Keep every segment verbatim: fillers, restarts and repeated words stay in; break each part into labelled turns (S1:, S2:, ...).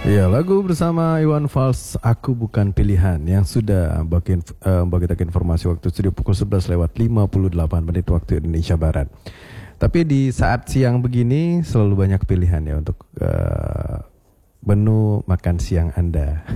S1: Ya, lagu bersama Iwan Fals, Aku Bukan Pilihan, yang sudah bagi, uh, bagi kita informasi waktu studio pukul sebelas lewat lima puluh delapan menit waktu Indonesia Barat. Tapi di saat siang begini selalu banyak pilihan ya untuk uh, menu makan siang Anda.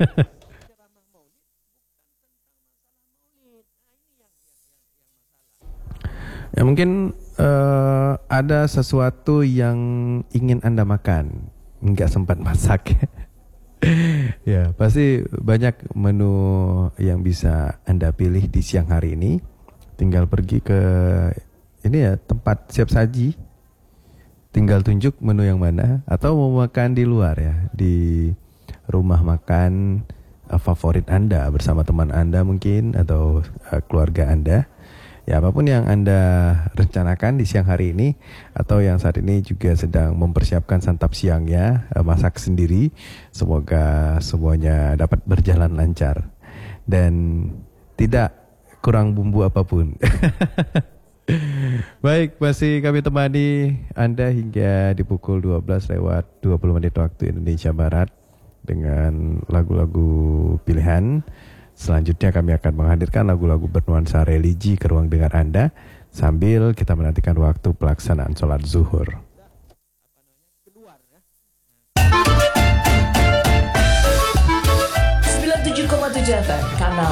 S1: Ya mungkin uh, ada sesuatu yang ingin Anda makan, nggak sempat masak. Ya, pasti banyak menu yang bisa Anda pilih di siang hari ini. Tinggal pergi ke ini ya, tempat siap saji. Tinggal tunjuk menu yang mana, atau mau makan di luar ya, di rumah makan uh, favorit Anda bersama teman Anda mungkin, atau uh, keluarga Anda. Ya, apapun yang Anda rencanakan di siang hari ini, atau yang saat ini juga sedang mempersiapkan santap siangnya, masak sendiri, semoga semuanya dapat berjalan lancar dan tidak kurang bumbu apapun. Baik, masih kami temani Anda hingga di pukul dua belas lewat dua puluh menit waktu Indonesia Barat dengan lagu-lagu pilihan. Selanjutnya kami akan menghadirkan lagu-lagu bernuansa religi ke ruang dengar Anda sambil kita menantikan waktu pelaksanaan sholat zuhur.
S2: sembilan puluh tujuh koma tujuh F M, Kanal